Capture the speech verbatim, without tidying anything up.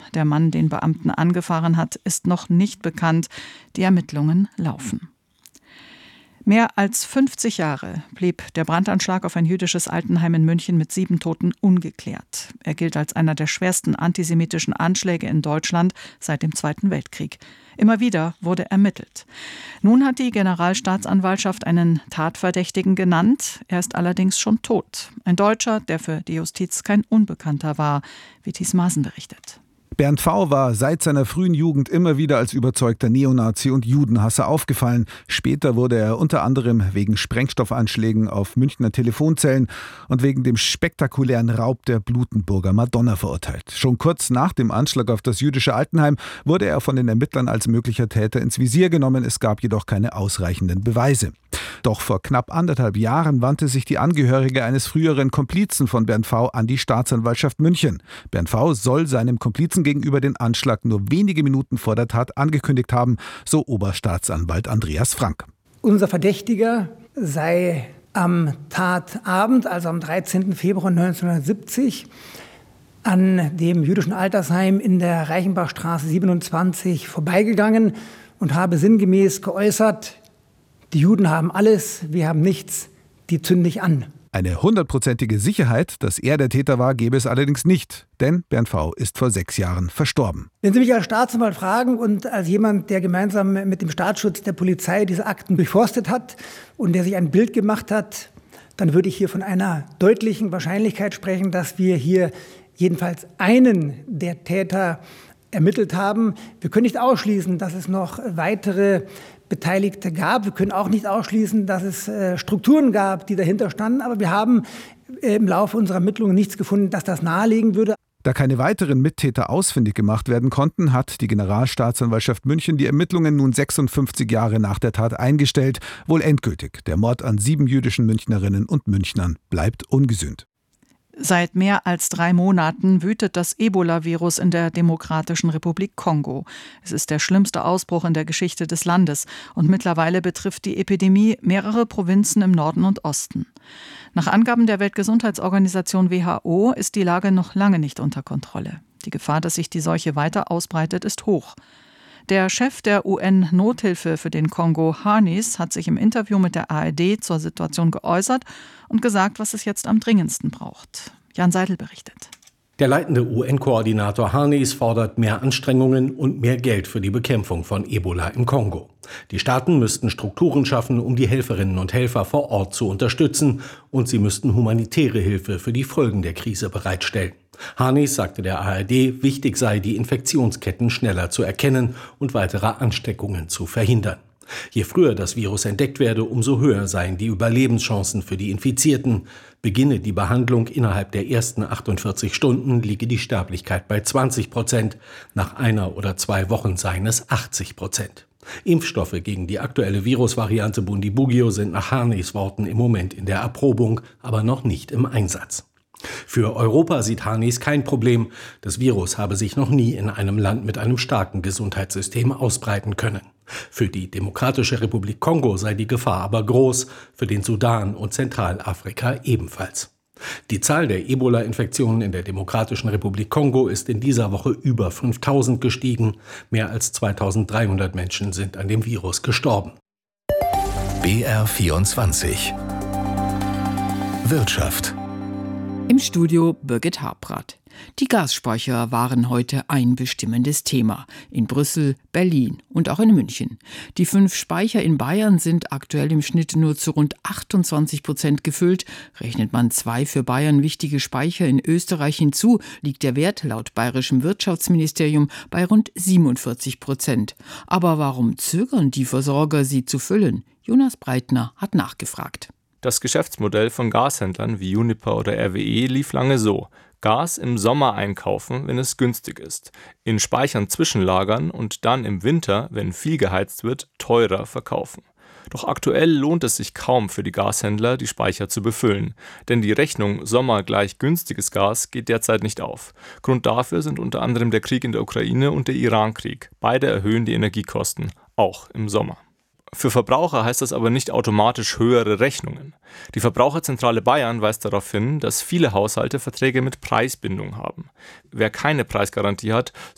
der Mann den Beamten angefahren hat, ist noch nicht bekannt. Die Ermittlungen laufen. Mehr als fünfzig Jahre blieb der Brandanschlag auf ein jüdisches Altenheim in München mit sieben Toten ungeklärt. Er gilt als einer der schwersten antisemitischen Anschläge in Deutschland seit dem Zweiten Weltkrieg. Immer wieder wurde ermittelt. Nun hat die Generalstaatsanwaltschaft einen Tatverdächtigen genannt. Er ist allerdings schon tot. Ein Deutscher, der für die Justiz kein Unbekannter war, wie Thies Maaßen berichtet. Bernd V. war seit seiner frühen Jugend immer wieder als überzeugter Neonazi und Judenhasser aufgefallen. Später wurde er unter anderem wegen Sprengstoffanschlägen auf Münchner Telefonzellen und wegen dem spektakulären Raub der Blutenburger Madonna verurteilt. Schon kurz nach dem Anschlag auf das jüdische Altenheim wurde er von den Ermittlern als möglicher Täter ins Visier genommen. Es gab jedoch keine ausreichenden Beweise. Doch vor knapp anderthalb Jahren wandte sich die Angehörige eines früheren Komplizen von Bernd V. an die Staatsanwaltschaft München. Bernd V. soll seinem Komplizen gegenüber den Anschlag nur wenige Minuten vor der Tat angekündigt haben, so Oberstaatsanwalt Andreas Frank. Unser Verdächtiger sei am Tatabend, also am dreizehnten Februar neunzehnhundertsiebzig, an dem jüdischen Altersheim in der Reichenbachstraße siebenundzwanzig vorbeigegangen und habe sinngemäß geäußert: Die Juden haben alles, wir haben nichts, die zünde ich an. Eine hundertprozentige Sicherheit, dass er der Täter war, gäbe es allerdings nicht, denn Bernd V. ist vor sechs Jahren verstorben. Wenn Sie mich als Staatsanwalt fragen und als jemand, der gemeinsam mit dem Staatsschutz der Polizei diese Akten durchforstet hat und der sich ein Bild gemacht hat, dann würde ich hier von einer deutlichen Wahrscheinlichkeit sprechen, dass wir hier jedenfalls einen der Täter ermittelt haben. Wir können nicht ausschließen, dass es noch weitere Beteiligte gab. Wir können auch nicht ausschließen, dass es äh, Strukturen gab, die dahinter standen. Aber wir haben äh, im Laufe unserer Ermittlungen nichts gefunden, dass das nahelegen würde. Da keine weiteren Mittäter ausfindig gemacht werden konnten, hat die Generalstaatsanwaltschaft München die Ermittlungen nun sechsundfünfzig Jahre nach der Tat eingestellt. Wohl endgültig. Der Mord an sieben jüdischen Münchnerinnen und Münchnern bleibt ungesühnt. Seit mehr als drei Monaten wütet das Ebola-Virus in der Demokratischen Republik Kongo. Es ist der schlimmste Ausbruch in der Geschichte des Landes und mittlerweile betrifft die Epidemie mehrere Provinzen im Norden und Osten. Nach Angaben der Weltgesundheitsorganisation W H O ist die Lage noch lange nicht unter Kontrolle. Die Gefahr, dass sich die Seuche weiter ausbreitet, ist hoch. Der Chef der U N-Nothilfe für den Kongo, Harness, hat sich im Interview mit der A R D zur Situation geäußert und gesagt, was es jetzt am dringendsten braucht. Jan Seidel berichtet. Der leitende U N-Koordinator Harness fordert mehr Anstrengungen und mehr Geld für die Bekämpfung von Ebola im Kongo. Die Staaten müssten Strukturen schaffen, um die Helferinnen und Helfer vor Ort zu unterstützen, und sie müssten humanitäre Hilfe für die Folgen der Krise bereitstellen. Harness sagte der A R D, wichtig sei, die Infektionsketten schneller zu erkennen und weitere Ansteckungen zu verhindern. Je früher das Virus entdeckt werde, umso höher seien die Überlebenschancen für die Infizierten. Beginne die Behandlung innerhalb der ersten achtundvierzig Stunden, liege die Sterblichkeit bei zwanzig Prozent. Nach einer oder zwei Wochen seien es achtzig Prozent. Impfstoffe gegen die aktuelle Virusvariante Bundibugyo sind nach Harness Worten im Moment in der Erprobung, aber noch nicht im Einsatz. Für Europa sieht Harness kein Problem. Das Virus habe sich noch nie in einem Land mit einem starken Gesundheitssystem ausbreiten können. Für die Demokratische Republik Kongo sei die Gefahr aber groß, für den Sudan und Zentralafrika ebenfalls. Die Zahl der Ebola-Infektionen in der Demokratischen Republik Kongo ist in dieser Woche über fünftausend gestiegen. Mehr als zweitausenddreihundert Menschen sind an dem Virus gestorben. B R vierundzwanzig Wirtschaft. Im Studio Birgit Habrath. Die Gasspeicher waren heute ein bestimmendes Thema. In Brüssel, Berlin und auch in München. Die fünf Speicher in Bayern sind aktuell im Schnitt nur zu rund achtundzwanzig Prozent gefüllt. Rechnet man zwei für Bayern wichtige Speicher in Österreich hinzu, liegt der Wert laut bayerischem Wirtschaftsministerium bei rund siebenundvierzig Prozent. Aber warum zögern die Versorger, sie zu füllen? Jonas Breitner hat nachgefragt. Das Geschäftsmodell von Gashändlern wie Uniper oder R W E lief lange so: Gas im Sommer einkaufen, wenn es günstig ist, in Speichern zwischenlagern und dann im Winter, wenn viel geheizt wird, teurer verkaufen. Doch aktuell lohnt es sich kaum für die Gashändler, die Speicher zu befüllen, denn die Rechnung Sommer gleich günstiges Gas geht derzeit nicht auf. Grund dafür sind unter anderem der Krieg in der Ukraine und der Iran-Krieg. Beide erhöhen die Energiekosten, auch im Sommer. Für Verbraucher heißt das aber nicht automatisch höhere Rechnungen. Die Verbraucherzentrale Bayern weist darauf hin, dass viele Haushalte Verträge mit Preisbindung haben. Wer keine Preisgarantie hat,